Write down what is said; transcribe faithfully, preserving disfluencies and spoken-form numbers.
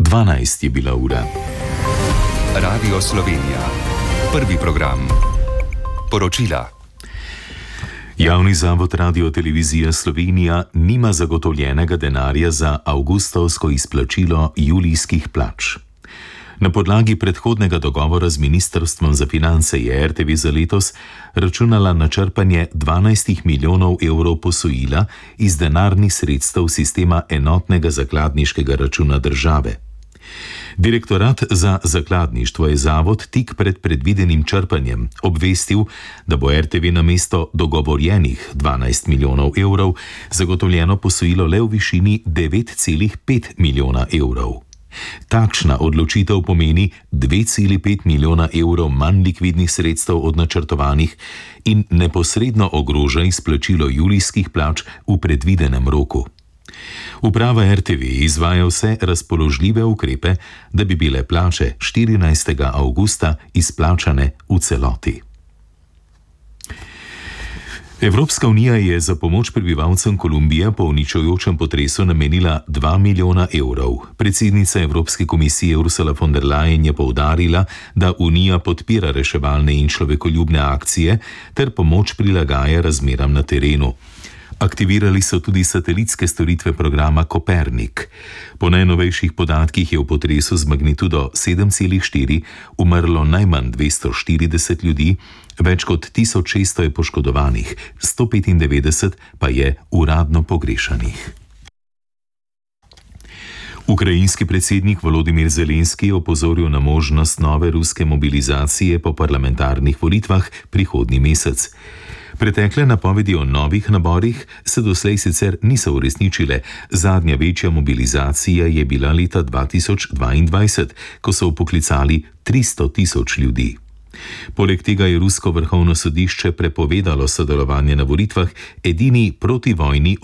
dvanajst je bila ura. Radio Slovenija. Prvi program. Poročila. Javni zavod Radiotelevizija Slovenija nima zagotovljenega denarja za avgustovsko izplačilo julijskih plač. Na podlagi predhodnega dogovora z Ministrstvom za finance je er te ve za letos računala na črpanje dvanajst milijonov evrov posojila iz denarnih sredstev sistema enotnega zakladniškega računa države. Direktorat za zakladništvo je zavod tik pred predvidenim črpanjem obvestil, da bo er te ve namesto dogovorjenih dvanajst milijonov evrov zagotovljeno posojilo le v višini devet celih pet milijona evrov. Takšna odločitev pomeni dve celih pet milijona evrov manj likvidnih sredstev od načrtovanih in neposredno ogroža izplačilo julijskih plač v predvidenem roku. Uprava er te ve izvaja vse razpoložljive ukrepe, da bi bile plače štirinajstega avgusta izplačane v celoti. Evropska unija je za pomoč prebivalcem Kolumbije po uničujočem potresu namenila dva milijona evrov. Predsednica Evropske komisije Ursula von der Leyen je poudarila, da Unija podpira reševalne in človekoljubne akcije ter pomoč prilagaja razmeram na terenu. Aktivirali so tudi satelitske storitve programa Kopernik. Po najnovejših podatkih je v potresu z magnitudo sedem celih štiri umrlo najmanj dvesto štirideset ljudi, več kot tisoč šeststo je poškodovanih, sto petindevetdeset pa je uradno pogrešanih. Ukrajinski predsednik Volodimir Zelenski je opozoril na možnost nove ruske mobilizacije po parlamentarnih volitvah prihodnji mesec. Pretekle napovedi o novih naborih se doslej sicer niso uresničile. Zadnja večja mobilizacija je bila leta dva tisoč dvaindvajset, ko so vpoklicali tristo tisoč ljudi. Poleg tega je rusko vrhovno sodišče prepovedalo sodelovanje na volitvah edini protivojni